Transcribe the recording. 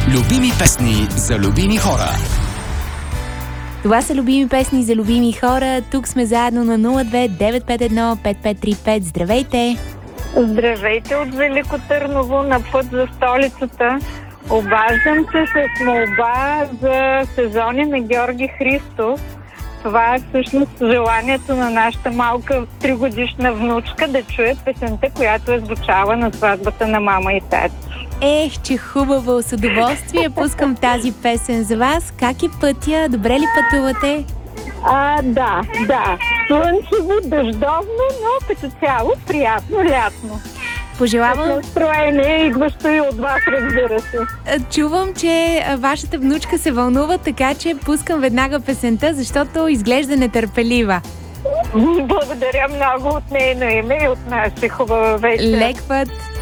Любими песни за любими хора. Това са любими песни за любими хора. Тук сме заедно на 02-951-5535. Здравейте! Здравейте от Велико Търново на път за столицата. Обаждам се с молба за сезони на Георги Христов. Това е всъщност желанието на нашата малка 3-годишна внучка да чуе песента, която е звучала на сватбата на мама и тати. Ех, че хубаво, с удоволствие пускам тази песен за вас. Как е пътя? Добре ли пътувате? Да. Слънчево, дъждовно, но като цяло приятно лятно. Пожелавам... Настроение, идващо и от вас, разбира се. Чувам, че вашата внучка се вълнува, така че пускам веднага песента, защото изглежда нетърпелива. Благодаря много от нейно име и от наши хубава вечер. Лек път!